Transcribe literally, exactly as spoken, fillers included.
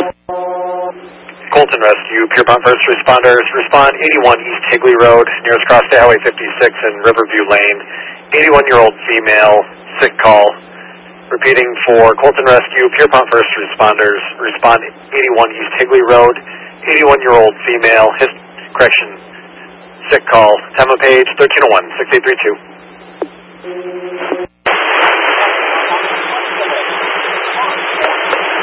Colton Rescue, Pierpont First Responders, respond eighty-one East Higley Road, nearest cross to Highway fifty-six and Riverview Lane. eighty-one-year-old female, sick call. Repeating for Colton Rescue, Pierpont First Responders, respond eighty-one East Higley Road, eighty-one-year-old female, his, correction, sick call. Time of page thirteen oh one, six eight three two.